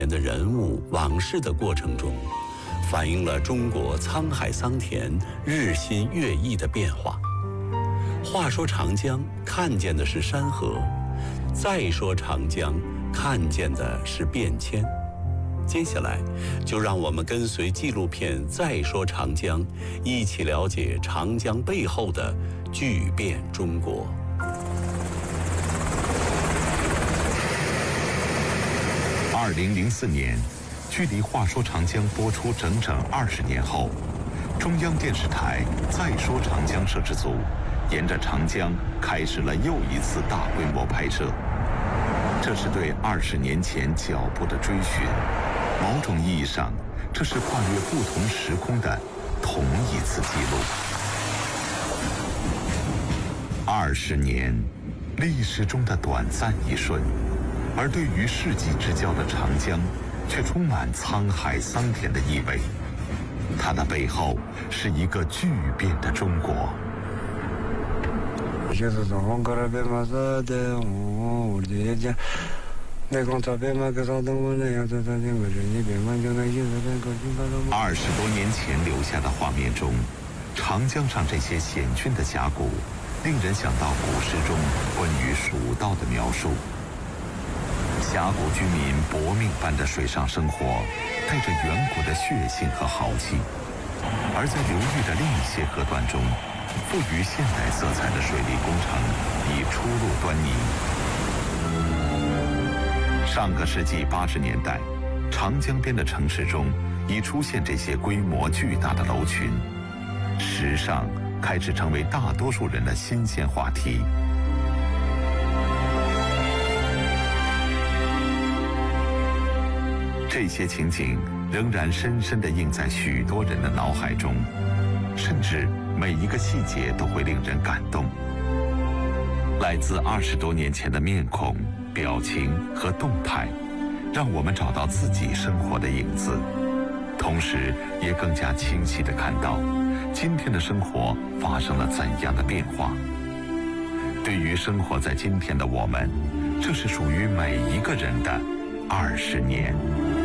的人物往事的过程中，反映了中国沧海桑田、日新月异的变化。话说长江，看见的是山河；再说长江，看见的是变迁。接下来，就让我们跟随纪录片《再说长江》，一起了解长江背后的巨变中国。 2004年，距离《话说长江》播出整整20年后，中央电视台《再说长江》摄制组沿着长江开始了又一次大规模拍摄。这是对20年前脚步的追寻，某种意义上，这是跨越不同时空的同一次记录。20年，历史中的短暂一瞬，而对于世纪之交的长江，却充满沧海桑田的意味。它的背后是一个巨变的中国。 20 多年前留下的画面中，长江上这些险峻的峡谷，令人想到古诗中关于蜀道的描述。峡谷居民搏命般的水上生活，带着远古的血性和豪气；而在流域的另一些河段中，赋予现代色彩的水利工程已初露端倪。上个世纪80年代，长江边的城市中已出现这些规模巨大的楼群，时尚开始成为大多数人的新鲜话题。这些情景仍然深深地印在许多人的脑海中，甚至每一个细节都会令人感动。来自20多年前的面孔、表情和动态，让我们找到自己生活的影子，同时也更加清晰地看到今天的生活发生了怎样的变化。对于生活在今天的我们，这是属于每一个人的20年。